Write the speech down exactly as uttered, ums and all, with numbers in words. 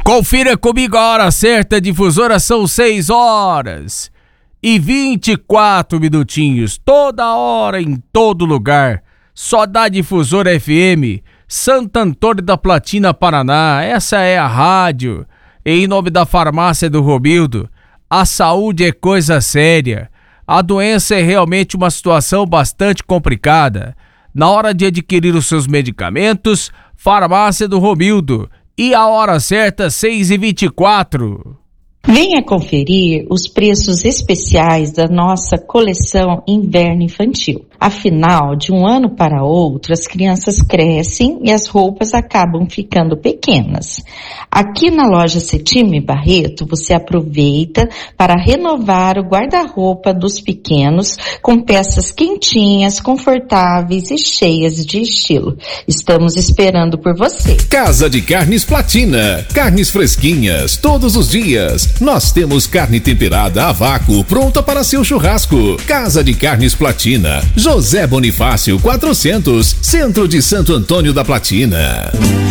Confira comigo a hora certa, difusora, são seis horas e vinte e quatro minutinhos, toda hora, em todo lugar, só da Difusora F M, Santo Antônio da Platina, Paraná. Essa é a rádio, em nome da Farmácia do Romildo. A saúde é coisa séria, a doença é realmente uma situação bastante complicada. Na hora de adquirir os seus medicamentos, Farmácia do Romildo. E a hora certa, seis e vinte e quatro. Venha conferir os preços especiais da nossa coleção Inverno Infantil. Afinal, de um ano para outro, as crianças crescem e as roupas acabam ficando pequenas. Aqui na loja Cetime Barreto, você aproveita para renovar o guarda-roupa dos pequenos com peças quentinhas, confortáveis e cheias de estilo. Estamos esperando por você. Casa de Carnes Platina. Carnes fresquinhas todos os dias. Nós temos carne temperada a vácuo pronta para seu churrasco. Casa de Carnes Platina. José Bonifácio quatrocentos, Centro de Santo Antônio da Platina.